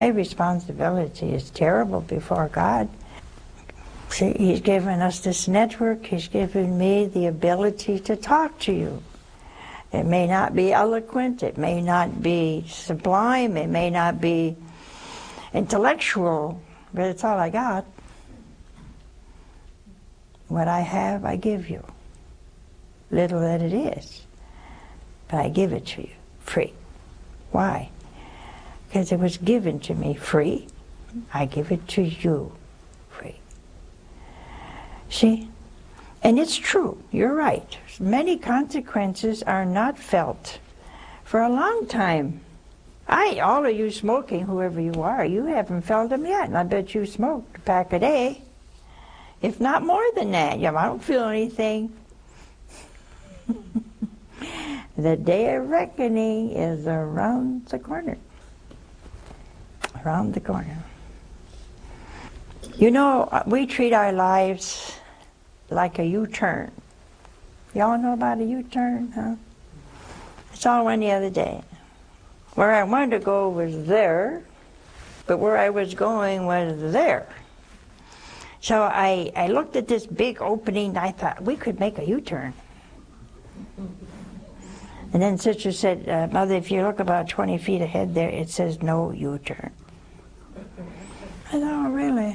responsibility is terrible before God. See, He's given us this network. He's given me the ability to talk to you. It may not be eloquent, it may not be sublime, it may not be intellectual, but it's all I got. What I have, I give you. Little that it is, but I give it to you, free. Why? Because it was given to me free. I give it to you free. See? And it's true, you're right. Many consequences are not felt for a long time. All of you smoking, whoever you are, you haven't felt them yet. And I bet you smoked a pack a day. If not more than that. I don't feel anything. The day of reckoning is around the corner. Around the corner. You know, we treat our lives like a U-turn. Y'all know about a U-turn, huh? I saw one the other day. Where I wanted to go was there, but where I was going was there. So I looked at this big opening, I thought, we could make a U-turn. And then Sister said, Mother, if you look about 20 feet ahead there, it says no U-turn. I thought, oh, really?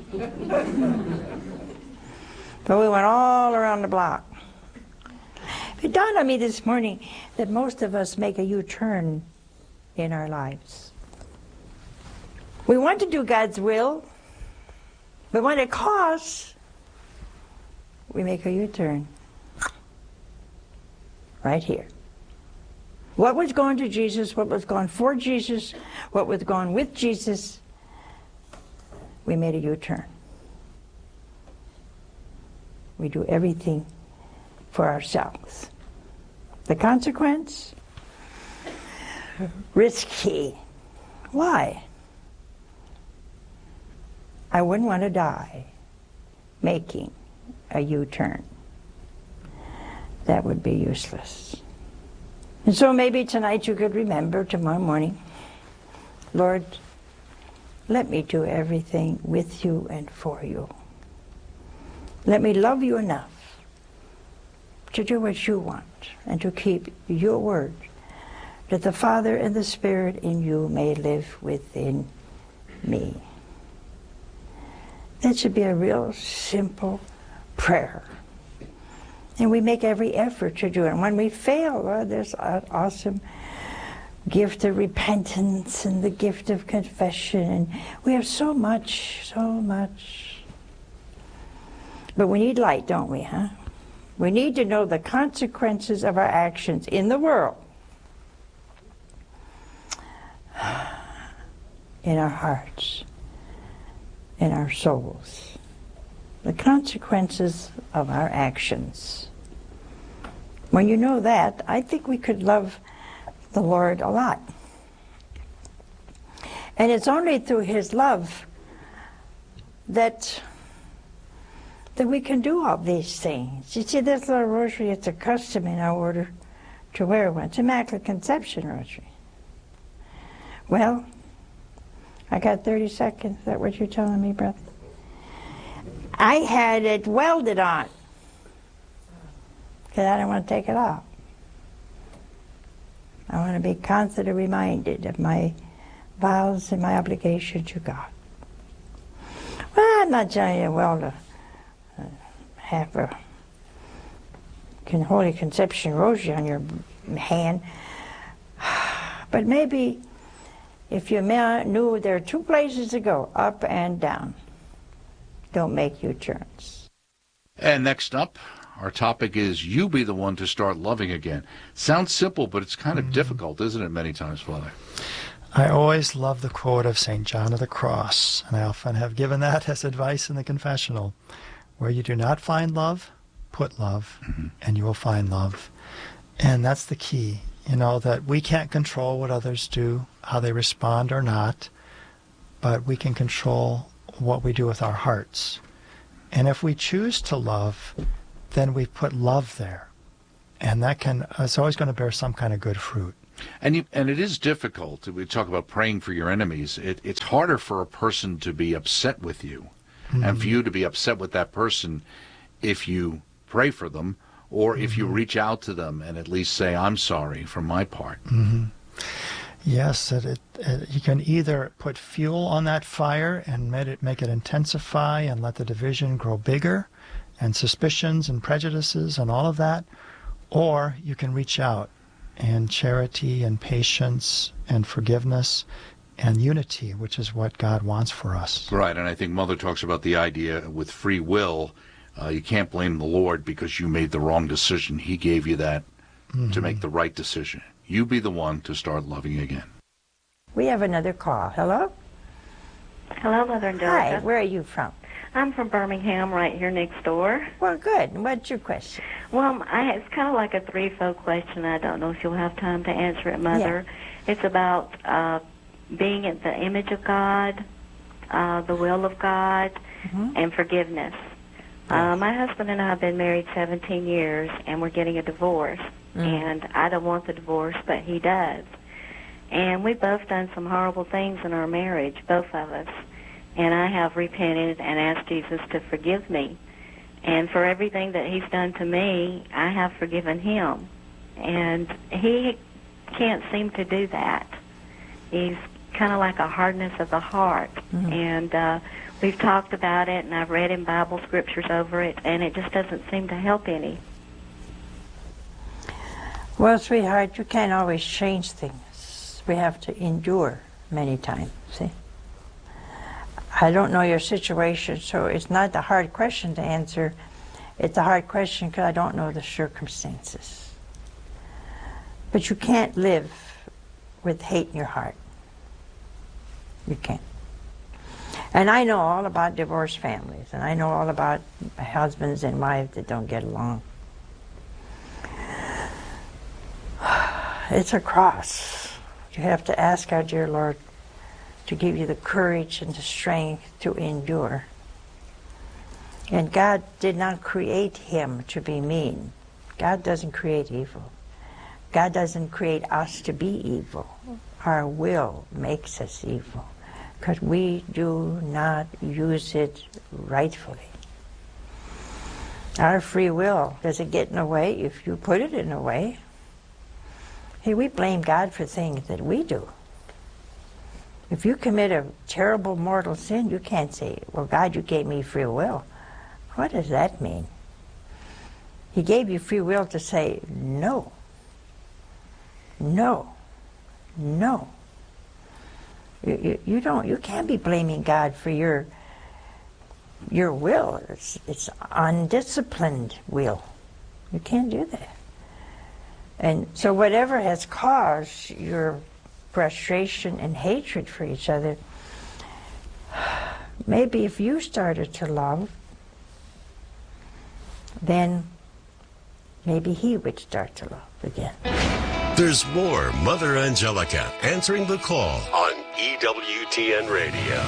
But we went all around the block. It dawned on me this morning that most of us make a U-turn in our lives. We want to do God's will, but when it costs, we make a U-turn. Right here. What was going to Jesus, what was going for Jesus, what was going with Jesus, we made a U-turn. We do everything for ourselves. The consequence? Risky. Why? I wouldn't want to die making a U-turn. That would be useless. And so maybe tonight you could remember tomorrow morning, Lord, let me do everything with you and for you. Let me love you enough to do what you want and to keep your word, that the Father and the Spirit in you may live within me. That should be a real simple prayer. And we make every effort to do it. And when we fail, well, there's an awesome gift of repentance and the gift of confession. And we have so much, so much. But we need light, don't we, huh? We need to know the consequences of our actions in the world, in our hearts, in our souls. The consequences of our actions. When you know that, I think we could love the Lord a lot. And it's only through His love that we can do all these things. You see, this little rosary, it's a custom in our order to wear one. It's Immaculate Conception rosary. Well, I got 30 seconds. Is that what you're telling me, brother? I had it welded on because I didn't want to take it off. I want to be constantly reminded of my vows and my obligation to God. Well, I'm not telling you, well, have a Holy Conception rosary on your hand, but maybe if you knew there are two places to go, up and down, don't make U-turns. And next up, our topic is You Be the One to Start Loving Again. Sounds simple, but it's kind of difficult, isn't it, many times, Father? I always love the quote of St. John of the Cross, and I often have given that as advice in the confessional. Where you do not find love, put love, and you will find love. And that's the key, that we can't control what others do, how they respond or not, but we can control what we do with our hearts. And if we choose to love, then we put love there. And it's always going to bear some kind of good fruit. And it is difficult. We talk about praying for your enemies. It's harder for a person to be upset with you, and for you to be upset with that person if you pray for them, or if you reach out to them and at least say, "I'm sorry" from my part. Yes, you can either put fuel on that fire and make it intensify and let the division grow bigger, and suspicions and prejudices and all of that, or you can reach out, and charity and patience and forgiveness and unity, which is what God wants for us. Right, and I think Mother talks about the idea with free will. You can't blame the Lord because you made the wrong decision. He gave you that to make the right decision. You be the one to start loving again. We have another call. Hello? Hello, Mother Angelica. Hi, where are you from? I'm from Birmingham, right here next door. Well, good. What's your question? Well, it's kind of like a threefold question. I don't know if you'll have time to answer it, Mother. Yeah. It's about being in the image of God, the will of God, and forgiveness. Yes. My husband and I have been married 17 years, and we're getting a divorce. And I don't want the divorce, but he does. And we've both done some horrible things in our marriage, both of us. And I have repented and asked Jesus to forgive me. And for everything that he's done to me, I have forgiven him. And he can't seem to do that. He's kind of like a hardness of the heart. And we've talked about it, and I've read in Bible scriptures over it, and it just doesn't seem to help any. Well, sweetheart, you can't always change things. We have to endure many times, see? I don't know your situation, so it's not a hard question to answer. It's a hard question because I don't know the circumstances. But you can't live with hate in your heart. You can't. And I know all about divorced families, and I know all about husbands and wives that don't get along. It's a cross. You have to ask our dear Lord to give you the courage and the strength to endure. And God did not create him to be mean. God doesn't create evil. God doesn't create us to be evil. Our will makes us evil because we do not use it rightfully. Our free will, does it get in the way if you put it in a way? Hey, we blame God for things that we do. If you commit a terrible mortal sin, you can't say, well, God, you gave me free will. What does that mean? He gave you free will to say no. No. No. You can't be blaming God for your will. It's undisciplined will. You can't do that. And so whatever has caused your frustration and hatred for each other, maybe if you started to love, then maybe he would start to love again. There's more Mother Angelica answering the call on EWTN Radio.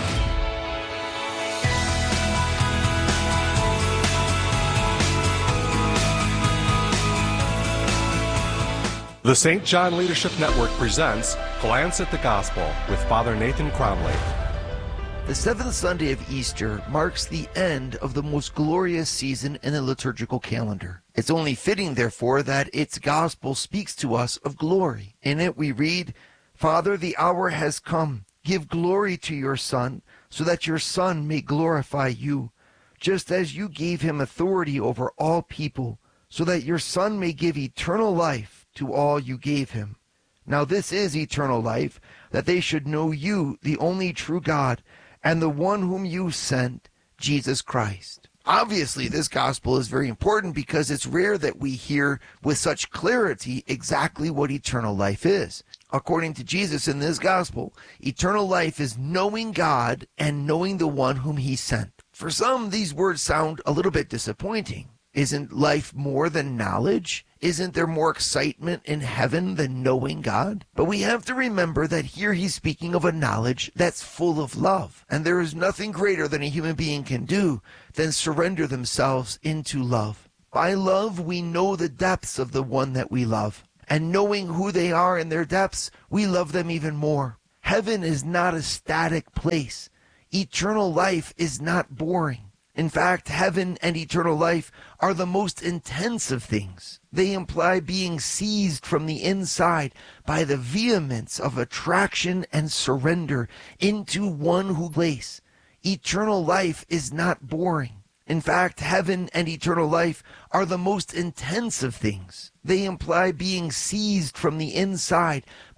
The St. John Leadership Network presents Glance at the Gospel with Father Nathan Cromley. The seventh Sunday of Easter marks the end of the most glorious season in the liturgical calendar. It's only fitting, therefore, that its gospel speaks to us of glory. In it we read, "Father, the hour has come. Give glory to your Son, so that your Son may glorify you, just as you gave him authority over all people, so that your Son may give eternal life to all you gave him. Now this is eternal life, that they should know you, the only true God, and the one whom you sent, Jesus Christ." Obviously, this gospel is very important because it's rare that we hear with such clarity exactly what eternal life is. According to Jesus in this gospel, eternal life is knowing God and knowing the one whom he sent. For some, these words sound a little bit disappointing. Isn't life more than knowledge? Isn't there more excitement in heaven than knowing God? But we have to remember that here he's speaking of a knowledge that's full of love. And there is nothing greater than a human being can do than surrender themselves into love. By love, we know the depths of the one that we love. And knowing who they are in their depths, we love them even more. Heaven is not a static place. Eternal life is not boring. In fact, heaven and eternal life are the most intense of things. They imply being seized from the inside by the vehemence of attraction and surrender into one who place. Eternal life is not boring. In fact, heaven and eternal life are the most intense of things. They imply being seized from the inside